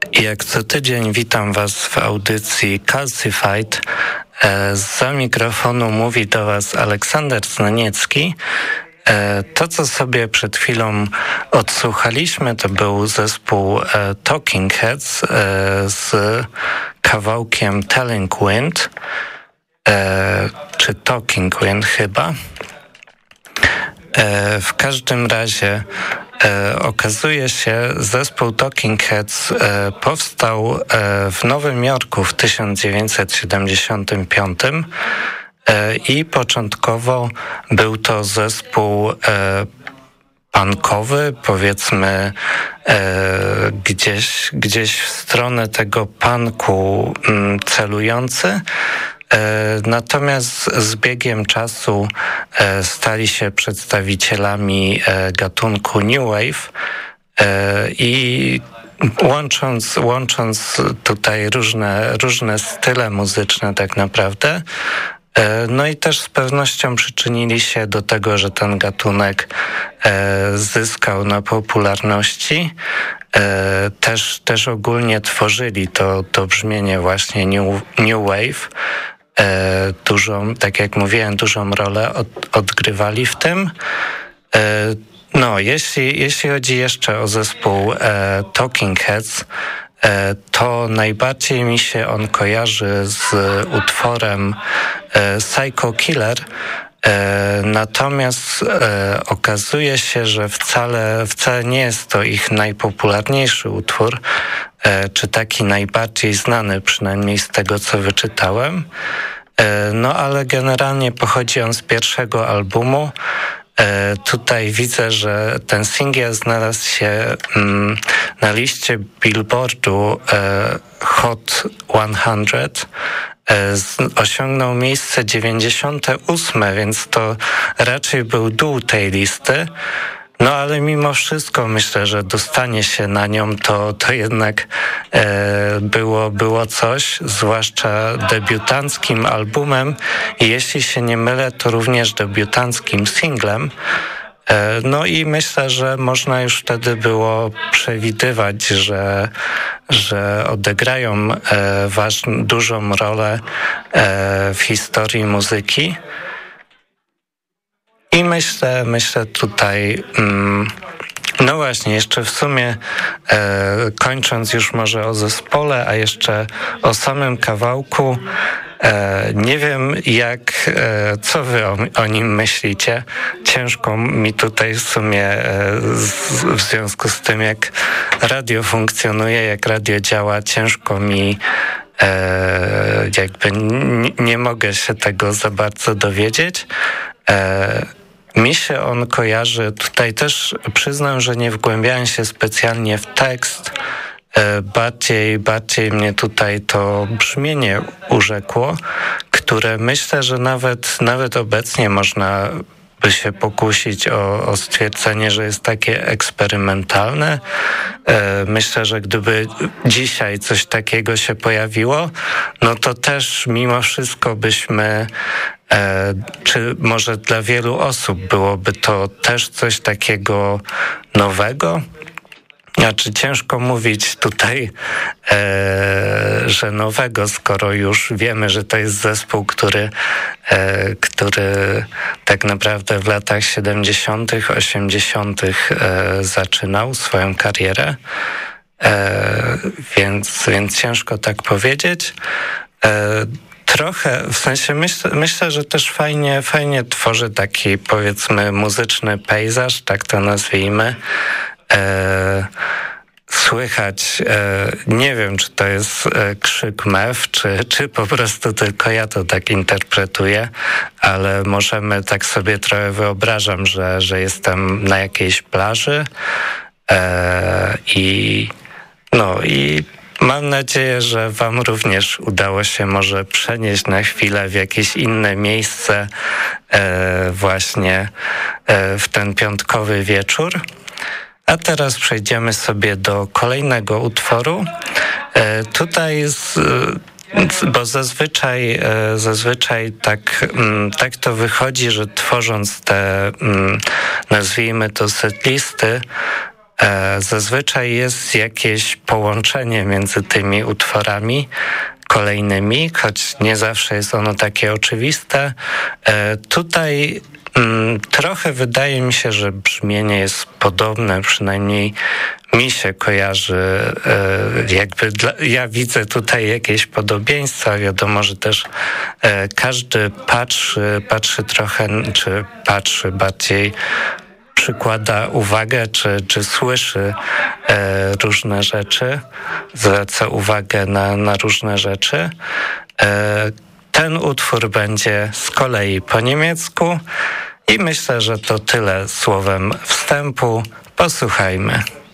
Jak co tydzień witam Was w audycji Calcified. Za mikrofonu mówi do Was Aleksander Znaniecki. To, co sobie przed chwilą odsłuchaliśmy, to był zespół Talking Heads z kawałkiem Telling Wind, czy Talking Wind chyba. W każdym razie okazuje się, zespół Talking Heads powstał w Nowym Jorku w 1975 i początkowo był to zespół punkowy, powiedzmy gdzieś w stronę tego punku celujący. Natomiast z biegiem czasu stali się przedstawicielami gatunku New Wave i łącząc tutaj różne style muzyczne tak naprawdę, no i też z pewnością przyczynili się do tego, że ten gatunek zyskał na popularności. Też ogólnie tworzyli to brzmienie właśnie New Wave. Tak jak mówiłem, dużą rolę odgrywali w tym. No, jeśli chodzi jeszcze o zespół Talking Heads, to najbardziej mi się on kojarzy z utworem Psycho Killer, natomiast okazuje się, że wcale nie jest to ich najpopularniejszy utwór, czy taki najbardziej znany, przynajmniej z tego, co wyczytałem. No ale generalnie pochodzi on z pierwszego albumu. Tutaj widzę, że ten singiel znalazł się na liście Billboardu Hot 100. Osiągnął miejsce 98, więc to raczej był dół tej listy. No ale mimo wszystko myślę, że dostanie się na nią to jednak było coś, zwłaszcza debiutanckim albumem i jeśli się nie mylę, to również debiutanckim singlem. No i myślę, że można już wtedy było przewidywać, że odegrają dużą rolę w historii muzyki. I myślę tutaj, no właśnie, jeszcze w sumie kończąc już może o zespole, a jeszcze o samym kawałku, nie wiem co wy o nim myślicie. Ciężko mi tutaj w sumie w związku z tym, jak radio funkcjonuje, jak radio działa, ciężko mi jakby nie mogę się tego za bardzo dowiedzieć. Mi się on kojarzy, tutaj też przyznam, że nie wgłębiałem się specjalnie w tekst, bardziej mnie tutaj to brzmienie urzekło, które myślę, że nawet obecnie można by się pokusić o stwierdzenie, że jest takie eksperymentalne. Myślę, że gdyby dzisiaj coś takiego się pojawiło, no to też mimo wszystko byśmy, czy może dla wielu osób byłoby to też coś takiego nowego. Znaczy ciężko mówić tutaj, że nowego, skoro już wiemy, że to jest zespół, który tak naprawdę w latach 70., 80. Zaczynał swoją karierę, więc ciężko tak powiedzieć. Trochę, w sensie myślę, że też fajnie tworzy taki, powiedzmy, muzyczny pejzaż, tak to nazwijmy. Słychać, nie wiem, czy to jest krzyk mew, czy po prostu tylko ja to tak interpretuję, ale możemy tak sobie trochę wyobrażam, że jestem na jakiejś plaży i mam nadzieję, że wam również udało się może przenieść na chwilę w jakieś inne miejsce właśnie w ten piątkowy wieczór. A teraz przejdziemy sobie do kolejnego utworu. Tutaj bo zazwyczaj tak to wychodzi, że tworząc te, nazwijmy to setlisty, Zazwyczaj jest jakieś połączenie między tymi utworami kolejnymi, choć nie zawsze jest ono takie oczywiste. Tutaj trochę wydaje mi się, że brzmienie jest podobne, przynajmniej mi się kojarzy, ja widzę tutaj jakieś podobieństwa. Wiadomo, że też każdy patrzy trochę, czy patrzy bardziej, przykłada uwagę, czy słyszy różne rzeczy, zwraca uwagę na różne rzeczy. Ten utwór będzie z kolei po niemiecku i myślę, że to tyle słowem wstępu. Posłuchajmy.